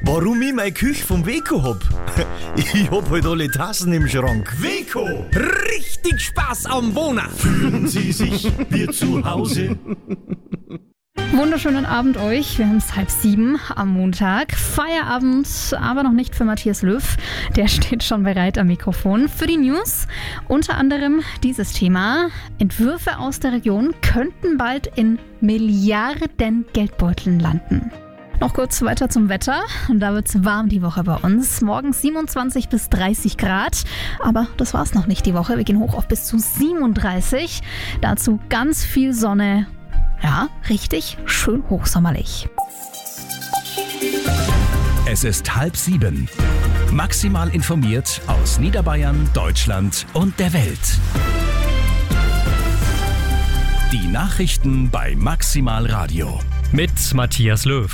Warum ich meine Küche vom Weco hab? Ich hab halt alle Tassen im Schrank. Weco, Richtig Spaß am Wohnen. fühlen Sie sich wie zu Hause? Wunderschönen Abend euch. Wir haben es 6:30 am Montag. Feierabend, aber noch nicht für Matthias Löw. Der steht schon bereit am Mikrofon für die News. Unter anderem dieses Thema. Entwürfe aus der Region könnten bald in Milliarden Geldbeuteln landen. Noch kurz weiter zum Wetter. Und da wird es warm die Woche bei uns. Morgen 27 bis 30 Grad. Aber das war's noch nicht die Woche. Wir gehen hoch auf bis zu 37. Dazu ganz viel Sonne. Ja, richtig schön hochsommerlich. Es ist 6:30. Maximal informiert aus Niederbayern, Deutschland und der Welt. Die Nachrichten bei Maximal Radio. Mit Matthias Löw.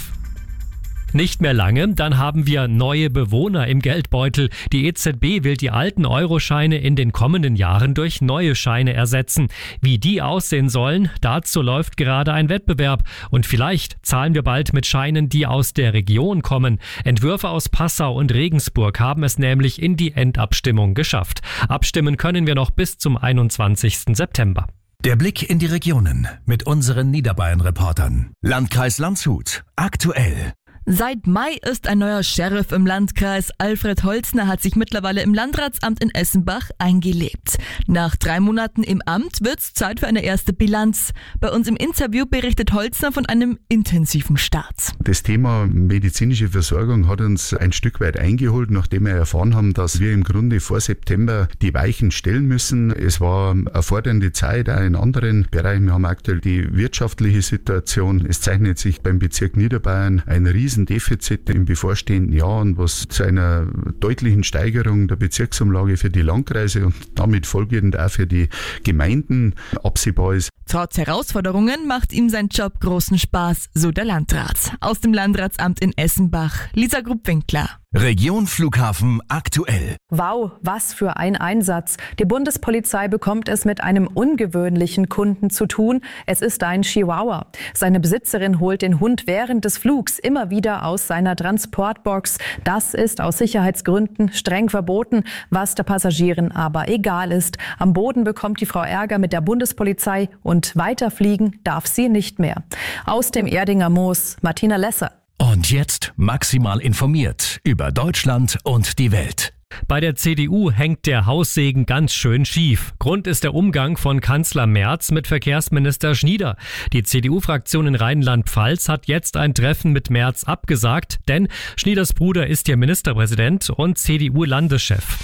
Nicht mehr lange, dann haben wir neue Bewohner im Geldbeutel. Die EZB will die alten Euroscheine in den kommenden Jahren durch neue Scheine ersetzen. Wie die aussehen sollen, dazu läuft gerade ein Wettbewerb. Und vielleicht zahlen wir bald mit Scheinen, die aus der Region kommen. Entwürfe aus Passau und Regensburg haben es nämlich in die Endabstimmung geschafft. Abstimmen können wir noch bis zum 21. September. Der Blick in die Regionen mit unseren Niederbayern-Reportern. Landkreis Landshut. Aktuell. Seit Mai ist ein neuer Sheriff im Landkreis. Alfred Holzner hat sich mittlerweile im Landratsamt in Essenbach eingelebt. Nach 3 Monaten im Amt wird's Zeit für eine erste Bilanz. Bei uns im Interview berichtet Holzner von einem intensiven Start. Das Thema medizinische Versorgung hat uns ein Stück weit eingeholt, nachdem wir erfahren haben, dass wir im Grunde vor September die Weichen stellen müssen. Es war eine fordernde Zeit, auch in anderen Bereichen. Wir haben aktuell die wirtschaftliche Situation. Es zeichnet sich beim Bezirk Niederbayern ein Riesendefizit im bevorstehenden Jahr, was zu einer deutlichen Steigerung der Bezirksumlage für die Landkreise und damit folgend auch für die Gemeinden absehbar ist. Trotz Herausforderungen macht ihm sein Job großen Spaß, so der Landrat. Aus dem Landratsamt in Essenbach, Lisa Grupp-Winkler. Region Flughafen aktuell. Wow, was für ein Einsatz. Die Bundespolizei bekommt es mit einem ungewöhnlichen Kunden zu tun. Es ist ein Chihuahua. Seine Besitzerin holt den Hund während des Flugs immer wieder aus seiner Transportbox. Das ist aus Sicherheitsgründen streng verboten, was der Passagieren aber egal ist. Am Boden bekommt die Frau Ärger mit der Bundespolizei und weiterfliegen darf sie nicht mehr. Aus dem Erdinger Moos, Martina Lesser. Und jetzt maximal informiert über Deutschland und die Welt. Bei der CDU hängt der Haussegen ganz schön schief. Grund ist der Umgang von Kanzler Merz mit Verkehrsminister Schnieder. Die CDU-Fraktion in Rheinland-Pfalz hat jetzt ein Treffen mit Merz abgesagt, denn Schnieders Bruder ist hier Ministerpräsident und CDU-Landeschef.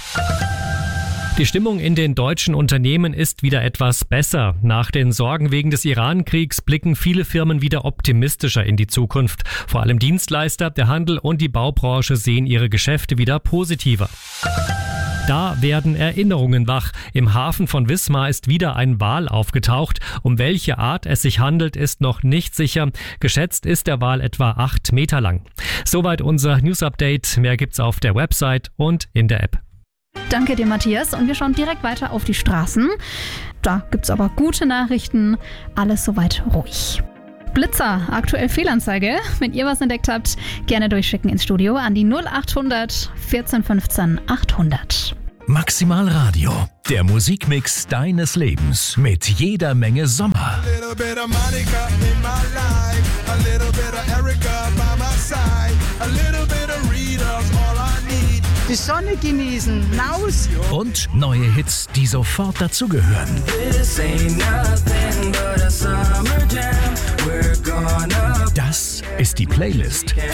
Die Stimmung in den deutschen Unternehmen ist wieder etwas besser. Nach den Sorgen wegen des Iran-Kriegs blicken viele Firmen wieder optimistischer in die Zukunft. Vor allem Dienstleister, der Handel und die Baubranche sehen ihre Geschäfte wieder positiver. Da werden Erinnerungen wach. Im Hafen von Wismar ist wieder ein Wal aufgetaucht. Um welche Art es sich handelt, ist noch nicht sicher. Geschätzt ist der Wal etwa 8 Meter lang. Soweit unser News-Update. Mehr gibt's auf der Website und in der App. Danke dir, Matthias. Und wir schauen direkt weiter auf die Straßen. Da gibt's aber gute Nachrichten. Alles soweit ruhig. Blitzer, aktuell Fehlanzeige. Wenn ihr was entdeckt habt, gerne durchschicken ins Studio an die 0800 14 15 800. Maximal Radio, der Musikmix deines Lebens mit jeder Menge Sommer. Die Sonne genießen, raus. Und neue Hits, die sofort dazugehören. Das ist die Playlist